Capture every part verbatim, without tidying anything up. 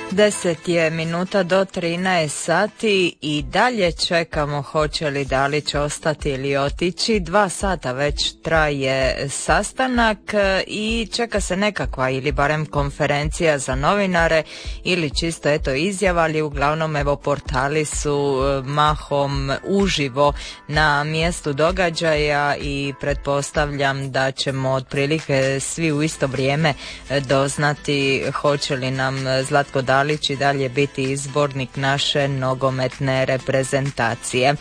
Deset je minuta do trinaest sati i dalje čekamo hoće li Dalić ostati ili otići. Dva sata već traje sastanak i čeka se nekakva ili barem konferencija za novinare ili čisto eto izjava, ali uglavnom evo portali su mahom uživo na mjestu događaja i pretpostavljam da ćemo otprilike svi u isto vrijeme doznati hoće li nam Zlatko Dalić i dalje biti izbornik naše nogometne reprezentacije.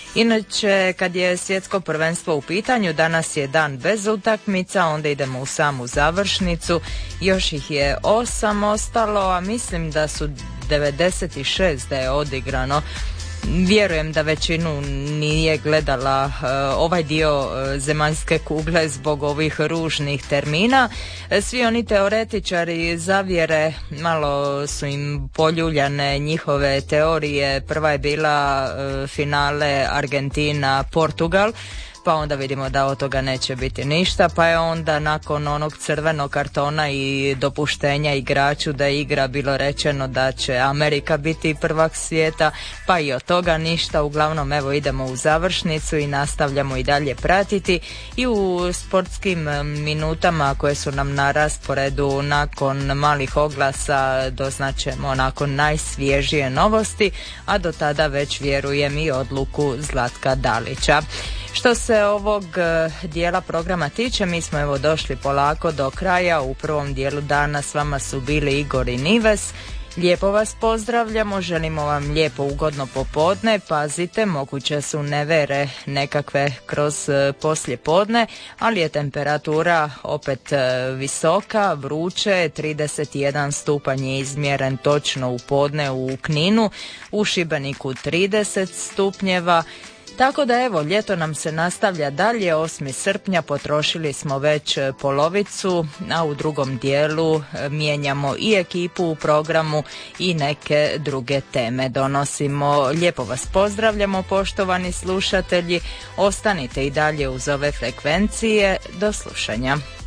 Inače, kad je svjetsko prvenstvo u pitanju, danas je dan bez utakmica, onda idemo u samu završnicu. Još ih je osam ostalo, a mislim da su devedeset šest da je odigrano. Vjerujem da većinu nije gledala uh, ovaj dio uh, zemaljske kugle zbog ovih ružnih termina. Svi oni teoretičari zavjere, malo su im poljuljane njihove teorije. Prva je bila uh, finale Argentina-Portugal, pa onda vidimo da od toga neće biti ništa, pa je onda nakon onog crvenog kartona i dopuštenja igraču da igra bilo rečeno da će Amerika biti prvak svijeta, pa i od toga ništa. Uglavnom evo idemo u završnicu i nastavljamo i dalje pratiti i u sportskim minutama koje su nam na rasporedu nakon malih oglasa doznaćemo nakon najsvježije novosti, a do tada već vjerujem i odluku Zlatka Dalića. Što se ovog dijela programa tiče, mi smo evo došli polako do kraja. U prvom dijelu dana s vama su bili Igor i Nives. Lijepo vas pozdravljamo, želimo vam lijepo ugodno popodne. Pazite, moguće su nevere nekakve kroz poslje podne, ali je temperatura opet visoka, vruće, trideset jedan stupanj je izmjeren točno u podne u Kninu, u Šibeniku trideset stupnjeva. Tako da evo, ljeto nam se nastavlja dalje, osmog srpnja potrošili smo već polovicu, a u drugom dijelu mijenjamo i ekipu u programu i neke druge teme donosimo. Lijepo vas pozdravljamo, poštovani slušatelji, ostanite i dalje uz ove frekvencije, do slušanja.